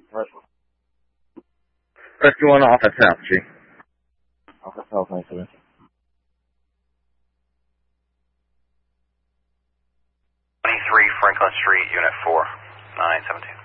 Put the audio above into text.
Rescue 1 off at South, G. Off at South, 97. 23 Franklin Street, Unit 4, 917.